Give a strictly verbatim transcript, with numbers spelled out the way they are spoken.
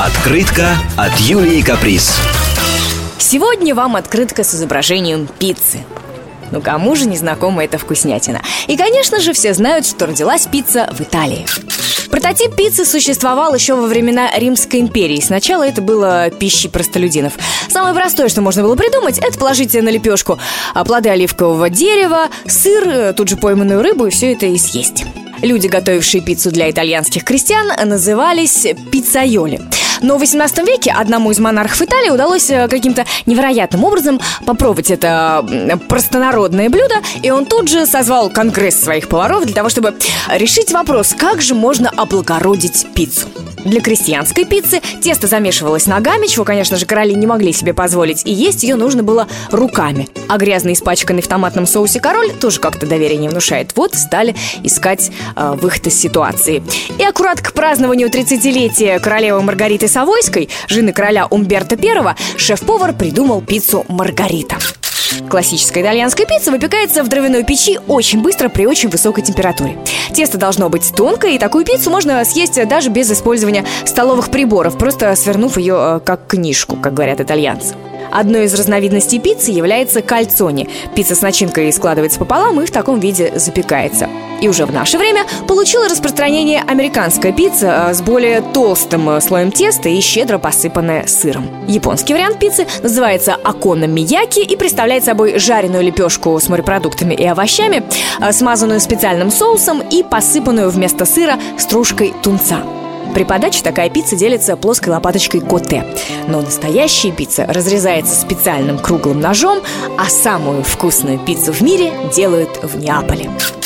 Открытка от Юлии Каприз. Сегодня вам открытка с изображением пиццы. Ну кому же не знакома эта вкуснятина? И, конечно же, все знают, что родилась пицца в Италии. Прототип пиццы существовал еще во времена Римской империи. Сначала это было пищей простолюдинов. Самое простое, что можно было придумать, это положить на лепешку плоды оливкового дерева, сыр, тут же пойманную рыбу и все это и съесть. Люди, готовившие пиццу для итальянских крестьян, назывались пиццайоли. Но в восемнадцатом веке одному из монархов Италии удалось каким-то невероятным образом попробовать это простонародное блюдо, и он тут же созвал конгресс своих поваров для того, чтобы решить вопрос, как же можно облагородить пиццу. Для крестьянской пиццы тесто замешивалось ногами, чего, конечно же, короли не могли себе позволить, и есть ее нужно было руками. А грязный, испачканный в томатном соусе король тоже как-то доверия не внушает. Вот стали искать э, выход из ситуации. И аккурат к празднованию тридцатилетия королевы Маргариты Савойской, жены короля Умберто Первого, шеф-повар придумал пиццу Маргарита. Классическая итальянская пицца выпекается в дровяной печи очень быстро при очень высокой температуре. Тесто должно быть тонкое, и такую пиццу можно съесть даже без использования столовых приборов, просто свернув ее как книжку, как говорят итальянцы. Одной из разновидностей пиццы является кальцоне. Пицца с начинкой складывается пополам и в таком виде запекается. И уже в наше время получила распространение американская пицца с более толстым слоем теста и щедро посыпанная сыром. Японский вариант пиццы называется окономияки и представляет собой жареную лепешку с морепродуктами и овощами, смазанную специальным соусом и посыпанную вместо сыра стружкой тунца. При подаче такая пицца делится плоской лопаточкой котте. Но настоящая пицца разрезается специальным круглым ножом, а самую вкусную пиццу в мире делают в Неаполе.